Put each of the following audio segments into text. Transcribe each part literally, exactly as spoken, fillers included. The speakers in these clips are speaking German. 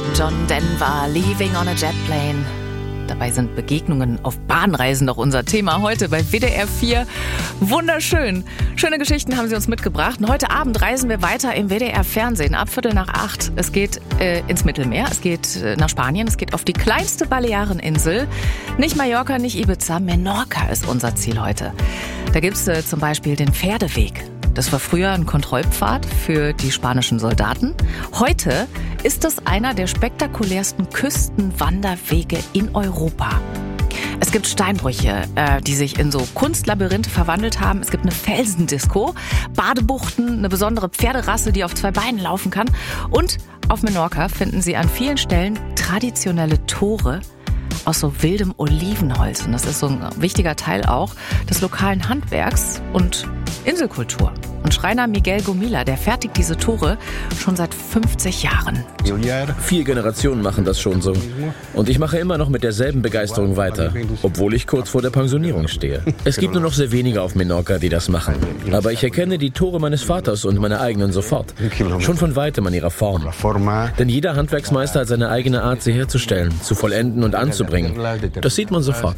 John Denver, Leaving on a Jet Plane. Dabei sind Begegnungen auf Bahnreisen doch unser Thema heute bei W D R vier. Wunderschön. Schöne Geschichten haben Sie uns mitgebracht. Und heute Abend reisen wir weiter im W D R-Fernsehen ab Viertel nach acht. Es geht äh, ins Mittelmeer, es geht äh, nach Spanien, es geht auf die kleinste Baleareninsel. Nicht Mallorca, nicht Ibiza, Menorca ist unser Ziel heute. Da gibt's äh, zum Beispiel den Pferdeweg. Das war früher ein Kontrollpfad für die spanischen Soldaten. Heute ist es einer der spektakulärsten Küstenwanderwege in Europa. Es gibt Steinbrüche, äh, die sich in so Kunstlabyrinthe verwandelt haben. Es gibt eine Felsendisco, Badebuchten, eine besondere Pferderasse, die auf zwei Beinen laufen kann. Und auf Menorca finden Sie an vielen Stellen traditionelle Tore aus so wildem Olivenholz. Und das ist so ein wichtiger Teil auch des lokalen Handwerks und Inselkultur. Und Schreiner Miguel Gomila, der fertigt diese Tore schon seit fünfzig Jahren. Vier Generationen machen das schon so. Und ich mache immer noch mit derselben Begeisterung weiter, obwohl ich kurz vor der Pensionierung stehe. Es gibt nur noch sehr wenige auf Menorca, die das machen. Aber ich erkenne die Tore meines Vaters und meine eigenen sofort. Schon von weitem an ihrer Form. Denn jeder Handwerksmeister hat seine eigene Art, sie herzustellen, zu vollenden und anzubringen. Das sieht man sofort.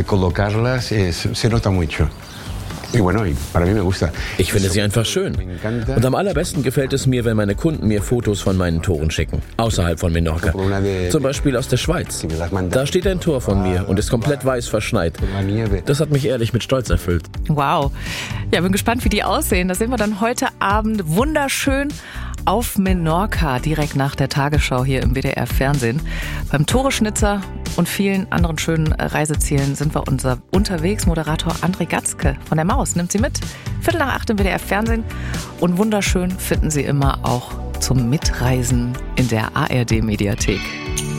Ich finde sie einfach schön. Und am allerbesten gefällt es mir, wenn meine Kunden mir Fotos von meinen Toren schicken, außerhalb von Menorca. Zum Beispiel aus der Schweiz. Da steht ein Tor von mir und ist komplett weiß verschneit. Das hat mich ehrlich mit Stolz erfüllt. Wow. Ja, bin gespannt, wie die aussehen. Das sehen wir dann heute Abend wunderschön auf Menorca, direkt nach der Tagesschau hier im W D R-Fernsehen. Beim Tore-Schnitzer und vielen anderen schönen Reisezielen sind wir unser unterwegs. Moderator André Gatzke von der Maus nimmt Sie mit. Viertel nach acht im W D R-Fernsehen. Und wunderschön finden Sie immer auch zum Mitreisen in der A R D-Mediathek.